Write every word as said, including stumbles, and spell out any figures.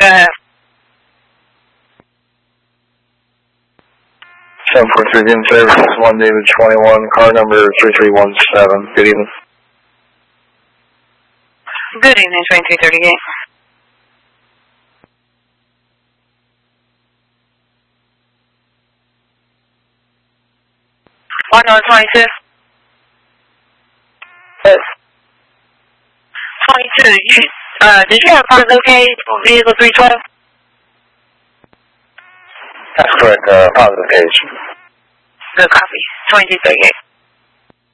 Go ahead. seven four three in service, one David twenty-one, car number three three one seven. Good evening. Good evening, twenty-three thirty-eight. one oh twenty-two. Yes. twenty-two, you, uh, did you have a part located for vehicle three twelve? That's correct, uh, positive case. Good copy. twenty-two thirty-eight.